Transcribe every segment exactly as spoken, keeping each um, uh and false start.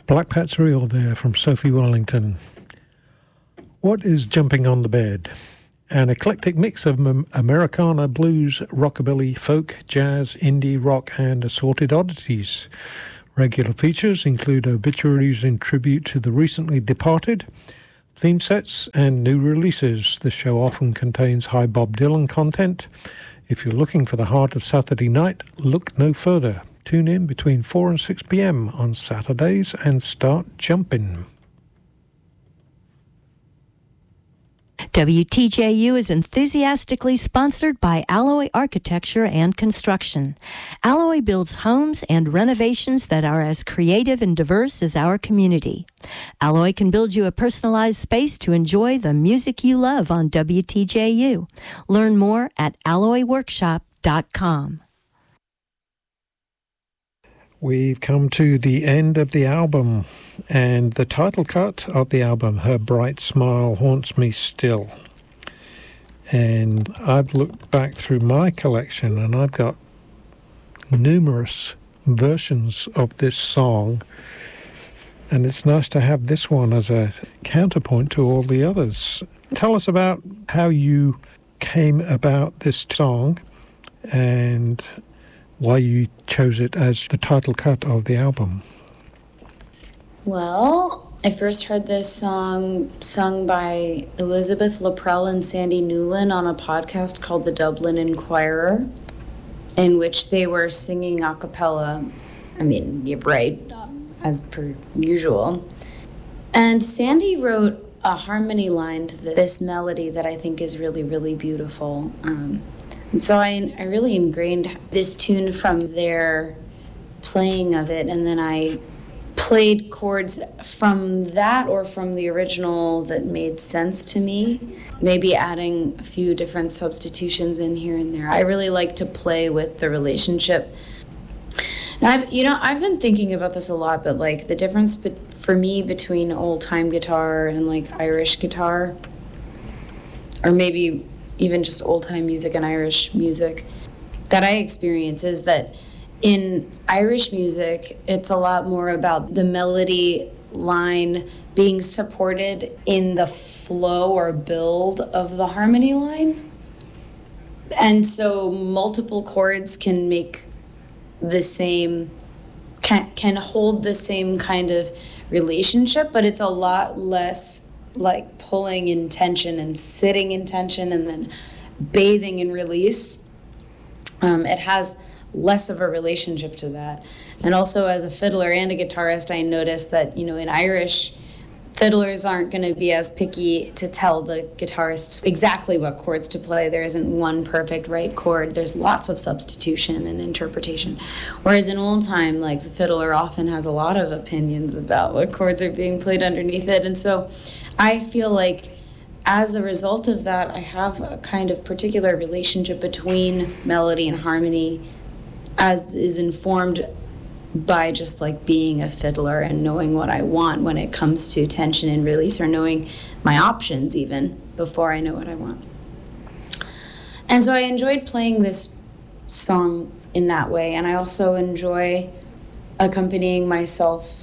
Black Pat's Real there from Sophie Wellington. What is Jumping on the Bed? An eclectic mix of Americana, blues, rockabilly, folk, jazz, indie, rock and assorted oddities. Regular features include obituaries in tribute to the recently departed, theme sets and new releases. The show often contains high Bob Dylan content. If you're looking for the heart of Saturday night, look no further. Tune in between four and six p.m. on Saturdays and start jumping. W T J U is enthusiastically sponsored by Alloy Architecture and Construction. Alloy builds homes and renovations that are as creative and diverse as our community. Alloy can build you a personalized space to enjoy the music you love on W T J U. Learn more at alloy workshop dot com. We've come to the end of the album, and the title cut of the album, Her Bright Smile Haunts Me Still. And I've looked back through my collection, and I've got numerous versions of this song, and it's nice to have this one as a counterpoint to all the others. Tell us about how you came about this song and why you chose it as the title cut of the album. Well, I first heard this song sung by Elizabeth Laprelle and Sandy Newlin on a podcast called The Dublin Inquirer, in which they were singing a cappella. I mean, you're right, as per usual. And Sandy wrote a harmony line to this melody that I think is really, really beautiful. Um, And so I, I really ingrained this tune from their playing of it, and then I played chords from that or from the original that made sense to me, maybe adding a few different substitutions in here and there. I really like to play with the relationship. And I've, you know, I've been thinking about this a lot, that like the difference be- for me between old-time guitar and like Irish guitar, or maybe even just old-time music and Irish music, that I experience is that in Irish music, it's a lot more about the melody line being supported in the flow or build of the harmony line. And so multiple chords can make the same, can, can hold the same kind of relationship, but it's a lot less like pulling in tension and sitting in tension and then bathing in release. Um, it has less of a relationship to that. And also as a fiddler and a guitarist, I noticed that, you know, in Irish, fiddlers aren't going to be as picky to tell the guitarist exactly what chords to play. There isn't one perfect right chord. There's lots of substitution and interpretation. Whereas in old time, like the fiddler often has a lot of opinions about what chords are being played underneath it. And so I feel like as a result of that, I have a kind of particular relationship between melody and harmony as is informed by just like being a fiddler and knowing what I want when it comes to tension and release, or knowing my options even before I know what I want. And so I enjoyed playing this song in that way, and I also enjoy accompanying myself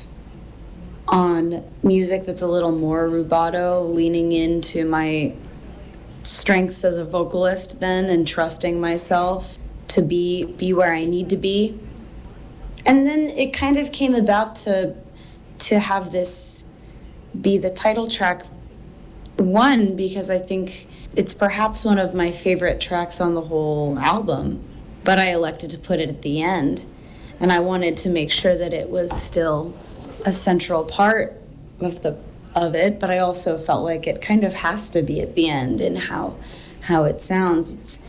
on music that's a little more rubato, leaning into my strengths as a vocalist then and trusting myself to be be where I need to be. And then it kind of came about to to have this be the title track. One, because I think it's perhaps one of my favorite tracks on the whole album, but I elected to put it at the end. And I wanted to make sure that it was still a central part of the of it, but I also felt like it kind of has to be at the end in how how it sounds. It's,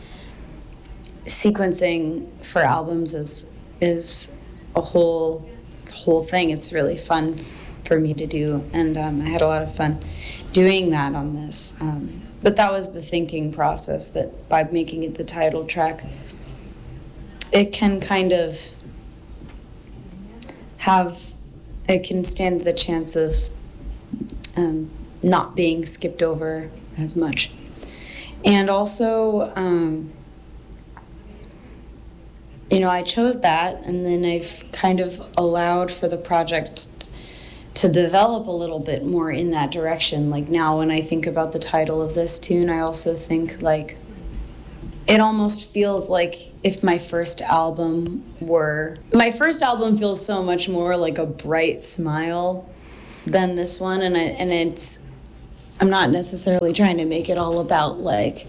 sequencing for albums is is a whole it's a whole thing. It's really fun for me to do, and um, I had a lot of fun doing that on this. Um, but that was the thinking process, that by making it the title track, it can kind of have it can stand the chance of um, not being skipped over as much. And also, um, you know, I chose that, and then I've kind of allowed for the project to develop a little bit more in that direction. Like now when I think about the title of this tune, I also think like it almost feels like if my first album were... My first album feels so much more like a bright smile than this one, and I, and it's... I'm not necessarily trying to make it all about like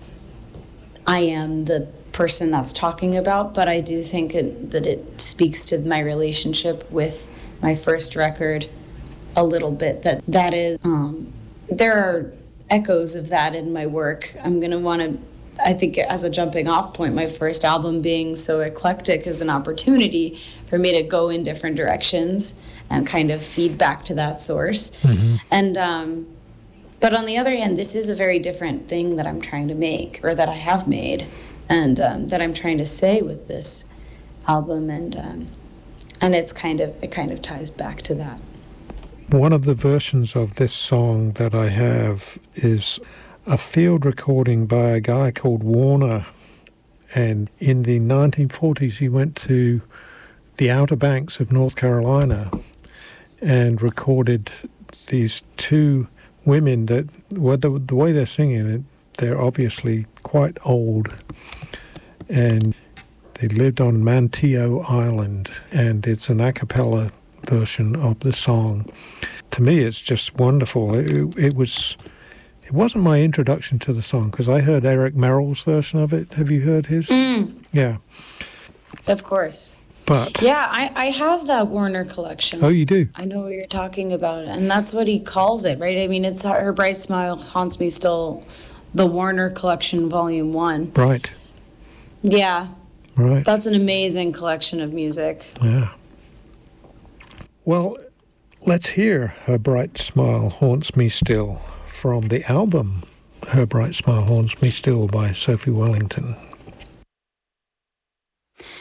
I am the person that's talking about, but I do think it, that it speaks to my relationship with my first record a little bit. That that is, um, there are echoes of that in my work. I'm gonna want to, I think as a jumping off point, my first album being so eclectic is an opportunity for me to go in different directions and kind of feed back to that source. Mm-hmm. And um, but on the other hand, this is a very different thing that I'm trying to make, or that I have made, and um, that I'm trying to say with this album, and um, and it's kind of it kind of ties back to that. One of the versions of this song that I have is a field recording by a guy called Warner, and in the nineteen forties he went to the Outer Banks of North Carolina and recorded these two women that, well, the, the way they're singing it, they're obviously quite old, and they lived on Manteo Island, and it's an a cappella version of the song. To me, it's just wonderful. It, it was, it wasn't my introduction to the song, because I heard Eric Merrill's version of it. Have you heard his? Mm. Yeah. Of course. But yeah, I, I have that Warner collection. Oh, you do? I know what you're talking about, and that's what he calls it, right? I mean, it's Her Bright Smile Haunts Me Still, the Warner Collection, Volume One. Right. Yeah. Right. That's an amazing collection of music. Yeah. Well, let's hear Her Bright Smile Haunts Me Still from the album Her Bright Smile Haunts Me Still by Sophie Wellington.